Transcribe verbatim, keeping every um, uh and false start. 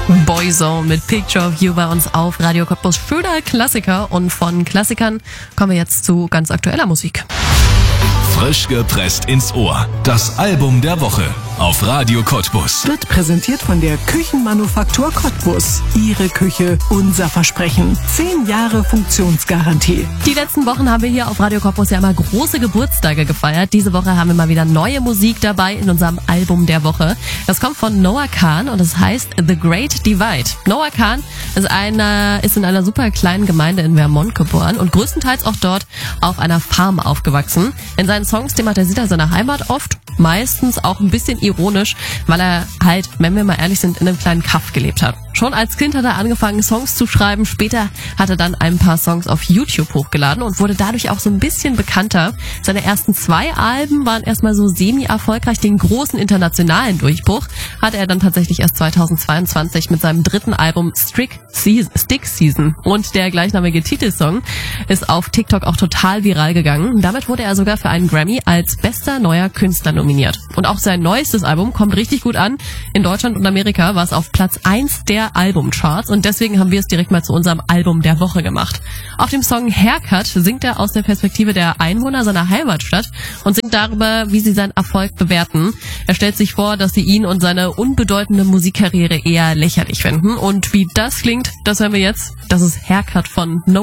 Boyzone mit Picture of You bei uns auf Radio Cottbus. Schöner Klassiker, und von Klassikern kommen wir jetzt zu ganz aktueller Musik. Frisch gepresst ins Ohr. Das Album der Woche auf Radio Cottbus. Wird präsentiert von der Küchenmanufaktur Cottbus. Ihre Küche, unser Versprechen. Zehn Jahre Funktionsgarantie. Die letzten Wochen haben wir hier auf Radio Cottbus ja immer große Geburtstage gefeiert. Diese Woche haben wir mal wieder neue Musik dabei in unserem Album der Woche. Das kommt von Noah Kahan und es heißt The Great Divide. Noah Kahan ist, einer, ist in einer super kleinen Gemeinde in Vermont geboren und größtenteils auch dort auf einer Farm aufgewachsen. In seinen Songs thematisiert er seine Heimat oft, meistens auch ein bisschen ironisch, weil er halt, wenn wir mal ehrlich sind, in einem kleinen Kaff gelebt hat. Schon als Kind hat er angefangen, Songs zu schreiben. Später hat er dann ein paar Songs auf YouTube hochgeladen und wurde dadurch auch so ein bisschen bekannter. Seine ersten zwei Alben waren erstmal so semi-erfolgreich. Den großen internationalen Durchbruch hatte er dann tatsächlich erst zweitausendzweiundzwanzig mit seinem dritten Album Stick Season. Stick Season. Und der gleichnamige Titelsong ist auf TikTok auch total viral gegangen. Damit wurde er sogar für einen Grammy als bester neuer Künstler nominiert. Und auch sein neuestes Album kommt richtig gut an. In Deutschland und Amerika war es auf Platz eins der Albumcharts und deswegen haben wir es direkt mal zu unserem Album der Woche gemacht. Auf dem Song Haircut singt er aus der Perspektive der Einwohner seiner Heimatstadt und singt darüber, wie sie seinen Erfolg bewerten. Er stellt sich vor, dass sie ihn und seine unbedeutende Musikkarriere eher lächerlich finden. Und wie das klingt, das hören wir jetzt. Das ist Haircut von No